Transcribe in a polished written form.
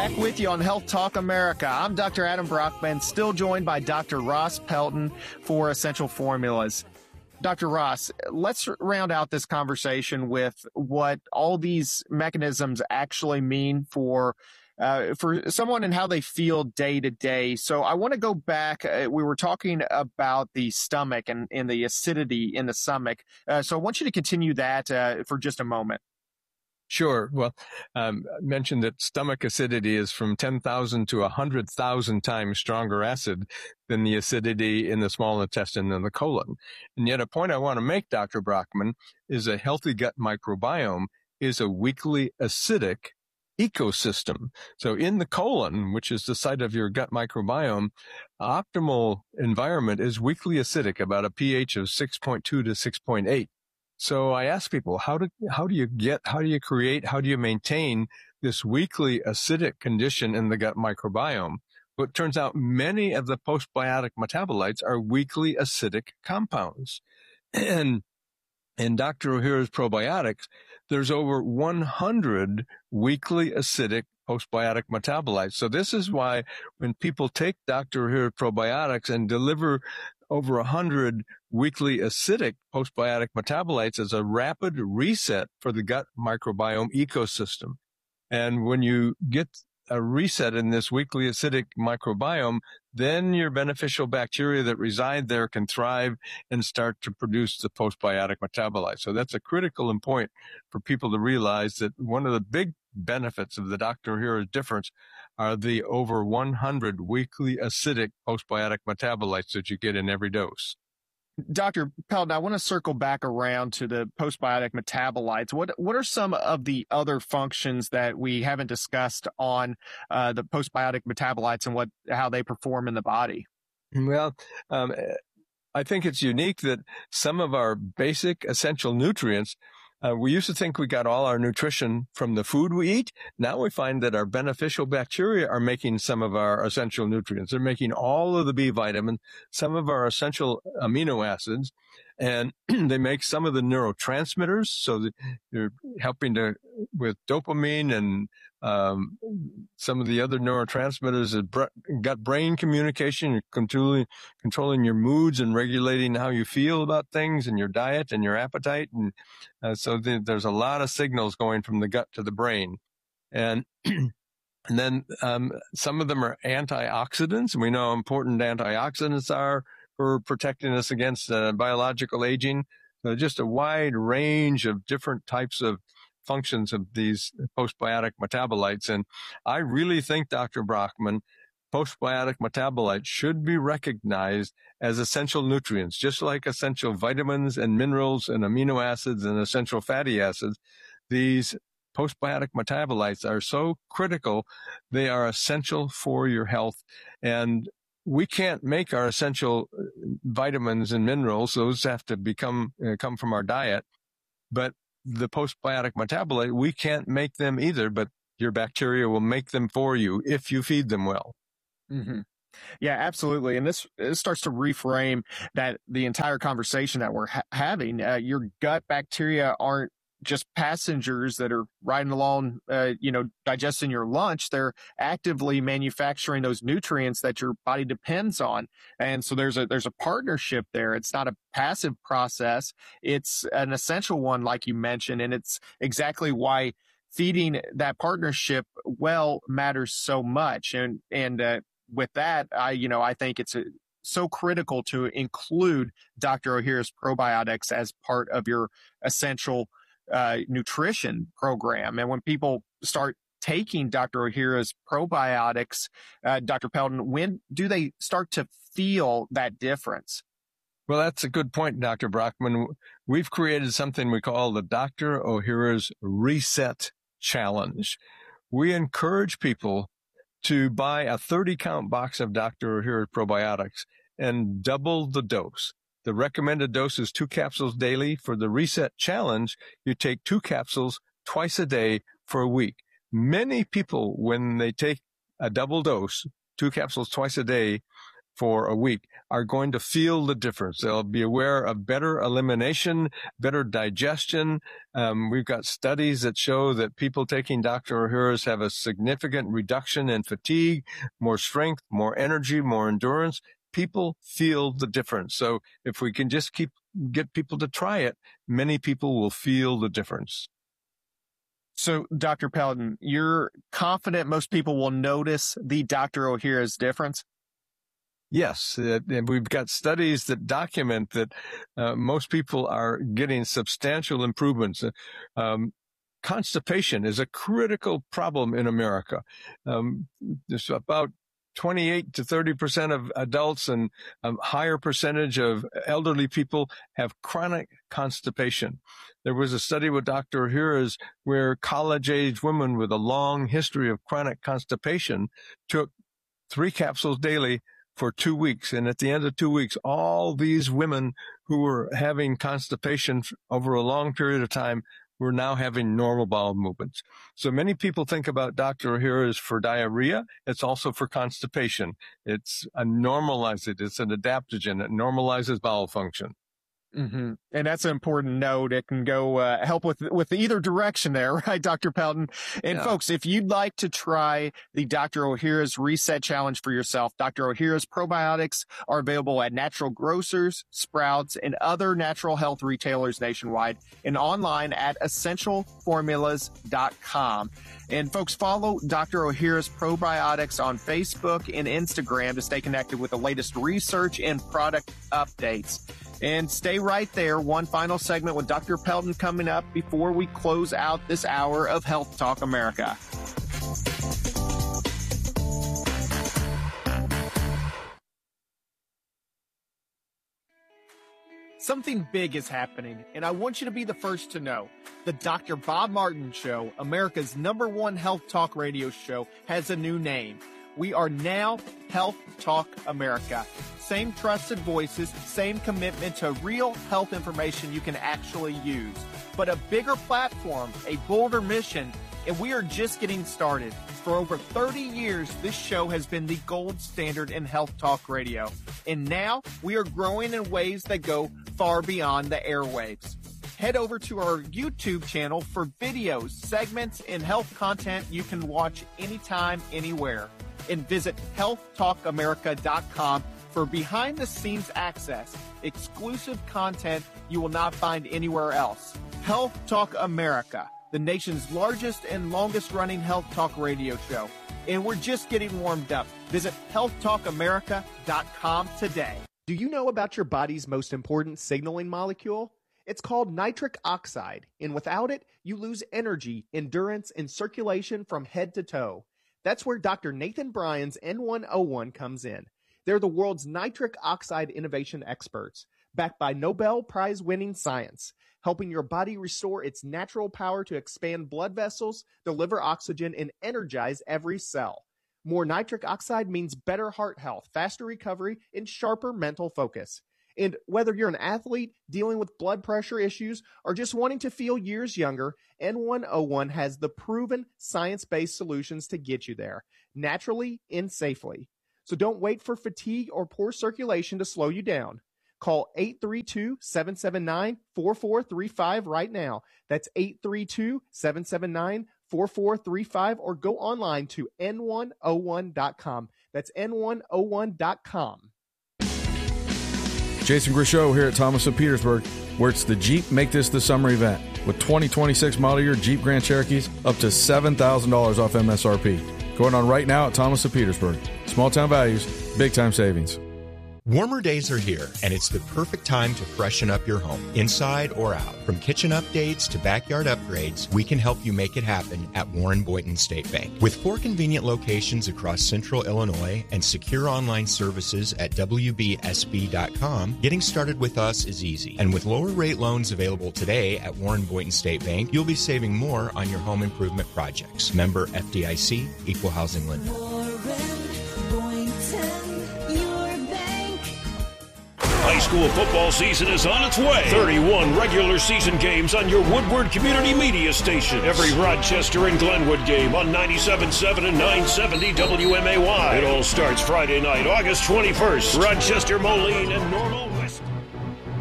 Back with you on Health Talk America. I'm Dr. Adam Brockman, still joined by Dr. Ross Pelton for Essential Formulas. Dr. Ross, let's round out this conversation with what all these mechanisms actually mean for someone and how they feel day to day. So I want to go back. We were talking about the stomach and the acidity in the stomach. So I want you to continue that for just a moment. Sure. Well, I mentioned that stomach acidity is from 10,000 to 100,000 times stronger acid than the acidity in the small intestine and the colon. And yet a point I want to make, Dr. Brockman, is a healthy gut microbiome is a weakly acidic ecosystem. So in the colon, which is the site of your gut microbiome, optimal environment is weakly acidic, about a pH of 6.2 to 6.8. So I ask people, how do you create, how do you maintain this weakly acidic condition in the gut microbiome? Well, it turns out many of the postbiotic metabolites are weakly acidic compounds. And in Dr. Ohhira's probiotics, there's over 100 weakly acidic postbiotic metabolites. So this is why when people take Dr. Ohhira probiotics and deliver over 100 weakly acidic postbiotic metabolites as a rapid reset for the gut microbiome ecosystem. And when you get a reset in this weakly acidic microbiome, then your beneficial bacteria that reside there can thrive and start to produce the postbiotic metabolites. So that's a critical point for people to realize that one of the big benefits of the Dr. Ohhira's difference are the over 100 weakly acidic postbiotic metabolites that you get in every dose. Dr. Pelton, I want to circle back around to the postbiotic metabolites. What are some of the other functions that we haven't discussed on the postbiotic metabolites and how they perform in the body? Well, I think it's unique that some of our basic essential nutrients, we used to think we got all our nutrition from the food we eat. Now we find that our beneficial bacteria are making some of our essential nutrients. They're making all of the B vitamins, some of our essential amino acids, and they make some of the neurotransmitters. So that you're helping with dopamine and some of the other neurotransmitters, gut-brain communication, you're controlling your moods and regulating how you feel about things and your diet and your appetite. And so there's a lot of signals going from the gut to the brain. And and then some of them are antioxidants, and we know how important antioxidants are for protecting us against biological aging. So just a wide range of different types of functions of these postbiotic metabolites. And I really think, Dr. Brockman, postbiotic metabolites should be recognized as essential nutrients, just like essential vitamins and minerals and amino acids and essential fatty acids. These postbiotic metabolites are so critical. They are essential for your health. And we can't make our essential vitamins and minerals. Those have to come from our diet. But the postbiotic metabolite, we can't make them either, but your bacteria will make them for you if you feed them well. Mm-hmm. Yeah, absolutely. And this starts to reframe the entire conversation that we're having. Your gut bacteria aren't just passengers that are riding along, digesting your lunch. They're actively manufacturing those nutrients that your body depends on. And so there's a partnership there. It's not a passive process. It's an essential one, like you mentioned. And it's exactly why feeding that partnership well matters so much. And with that, I think it's so critical to include Dr. Ohhira's probiotics as part of your essential nutrition program. And when people start taking Dr. Ohhira's probiotics, Dr. Pelton, when do they start to feel that difference? Well, that's a good point, Dr. Brockman. We've created something we call the Dr. Ohhira's Reset Challenge. We encourage people to buy a 30-count box of Dr. Ohhira probiotics and double the dose. The recommended dose is 2 capsules daily. For the Reset Challenge, you take 2 capsules twice a day for a week. Many people, when they take a double dose, 2 capsules twice a day, for a week are going to feel the difference. They'll be aware of better elimination, better digestion. We've got studies that show that people taking Dr. Ohhira's have a significant reduction in fatigue, more strength, more energy, more endurance. People feel the difference. So if we can just get people to try it, many people will feel the difference. So, Dr. Pelton, you're confident most people will notice the Dr. Ohhira's difference? Yes, and we've got studies that document that most people are getting substantial improvements. Constipation is a critical problem in America. There's about 28 to 30% of adults and a higher percentage of elderly people have chronic constipation. There was a study with Dr. Ohhira's where college-age women with a long history of chronic constipation took 3 capsules daily for 2 weeks. And at the end of 2 weeks, all these women who were having constipation over a long period of time were now having normal bowel movements. So many people think about Dr. Ohhira's for diarrhea. It's also for constipation. It's a normalizer. It's an adaptogen. It normalizes bowel function. Mm-hmm. And that's an important note. It can go help with either direction there, right, Dr. Pelton? And folks, if you'd like to try the Dr. Ohhira's Reset Challenge for yourself, Dr. Ohhira's probiotics are available at natural grocers, Sprouts, and other natural health retailers nationwide, and online at essentialformulas.com. And folks, follow Dr. Ohhira's probiotics on Facebook and Instagram to stay connected with the latest research and product updates. And stay right there. One final segment with Dr. Pelton coming up before we close out this hour of Health Talk America. Something big is happening, and I want you to be the first to know. The Dr. Bob Martin Show, America's #1 health talk radio show, has a new name. We are now Health Talk America. Same trusted voices, same commitment to real health information you can actually use. But a bigger platform, a bolder mission, and we are just getting started. For over 30 years, this show has been the gold standard in health talk radio. And now we are growing in ways that go far beyond the airwaves. Head over to our YouTube channel for videos, segments, and health content you can watch anytime, anywhere. And visit healthtalkamerica.com for behind-the-scenes access, exclusive content you will not find anywhere else. Health Talk America, the nation's largest and longest-running health talk radio show. And we're just getting warmed up. Visit healthtalkamerica.com today. Do you know about your body's most important signaling molecule? It's called nitric oxide, and without it, you lose energy, endurance, and circulation from head to toe. That's where Dr. Nathan Bryan's N101 comes in. They're the world's nitric oxide innovation experts, backed by Nobel Prize-winning science, helping your body restore its natural power to expand blood vessels, deliver oxygen, and energize every cell. More nitric oxide means better heart health, faster recovery, and sharper mental focus. And whether you're an athlete dealing with blood pressure issues or just wanting to feel years younger, N101 has the proven science-based solutions to get you there, naturally and safely. So don't wait for fatigue or poor circulation to slow you down. Call 832-779-4435 right now. That's 832-779-4435, or go online to n101.com. That's n101.com. Jason Grishow here at Thomas of Petersburg, where it's the Jeep Make This the Summer event with 2026 model year Jeep Grand Cherokees up to $7,000 off MSRP. Going on right now at Thomas of Petersburg. Small town values, big time savings. Warmer days are here, and it's the perfect time to freshen up your home, inside or out. From kitchen updates to backyard upgrades, we can help you make it happen at Warren Boynton State Bank. With 4 convenient locations across central Illinois and secure online services at WBSB.com, getting started with us is easy. And with lower rate loans available today at Warren Boynton State Bank, you'll be saving more on your home improvement projects. Member FDIC, Equal Housing Lender. Ice school football season is on its way. 31 regular season games on your Woodward Community Media station. Every Rochester and Glenwood game on 97.7 and 970 WMAY. It all starts Friday night, August 21st. Rochester, Moline, and Normal